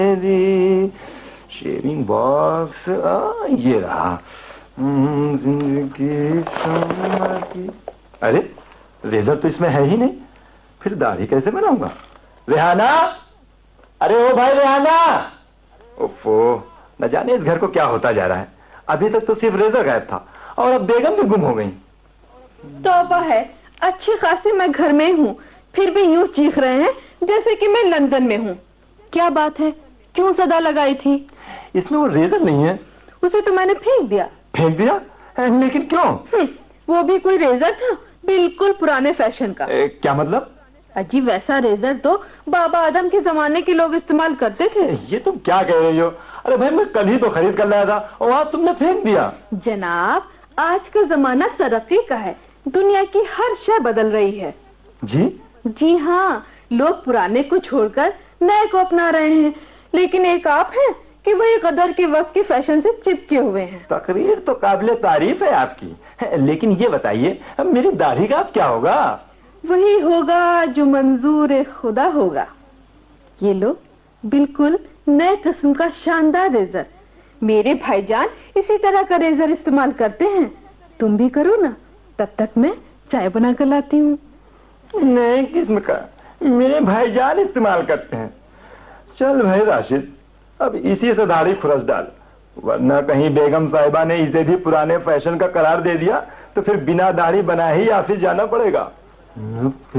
میری shaving box یہ رہا. زندگی کی. ارے ریزر تو اس میں ہے ہی نہیں, پھر داڑھی کیسے بناؤں گا؟ ریحانہ, ارے او بھائی ریحانہ. اوفو, نہ جانے اس گھر کو کیا ہوتا جا رہا ہے. ابھی تک تو صرف ریزر غائب تھا اور اب بیگم بھی گم ہو گئی. توبہ ہے, اچھی خاصی میں گھر میں ہوں, پھر بھی یوں چیخ رہے ہیں جیسے کہ میں لندن میں ہوں. کیا بات ہے, کیوں صدا لگائی تھی؟ اس میں وہ ریزر نہیں ہے. اسے تو میں نے پھینک دیا. پھینک دیا؟ لیکن کیوں؟ وہ بھی کوئی ریزر تھا, بالکل پرانے فیشن کا. کیا مطلب؟ اجی ویسا ریزر تو بابا آدم کے زمانے کے لوگ استعمال کرتے تھے. یہ تم کیا کہہ رہی ہو؟ ارے بھائی میں کل ہی تو خرید کر لایا تھا اور آج تم نے پھینک دیا. جناب, آج کا زمانہ ترقی کا ہے, دنیا کی ہر شے بدل رہی ہے. جی ہاں, لوگ پرانے کو چھوڑ کر نئے کو اپنا رہے ہیں, لیکن ایک آپ ہیں کہ وہی قدر کے وقت کے فیشن سے چپکے ہوئے ہیں. تقریر تو قابل تعریف ہے آپ کی, لیکن یہ بتائیے میری داڑھی کا اب کیا ہوگا؟ وہی ہوگا جو منظور خدا ہوگا. یہ لو, بالکل نئے قسم کا شاندار ریزر. میرے بھائی جان اسی طرح کا ریزر استعمال کرتے ہیں. تم بھی کرو نا, تب تک میں چائے بنا کر لاتی ہوں. نئے قسم کا میرے بھائی جان استعمال کرتے ہیں. چل بھائی راشد, اب اسی سے داڑھی کھرچ ڈال, ورنہ کہیں بیگم صاحبہ نے اسے بھی پرانے فیشن کا قرار دے دیا تو پھر بنا داڑھی بنا ہی آفس جانا پڑے گا.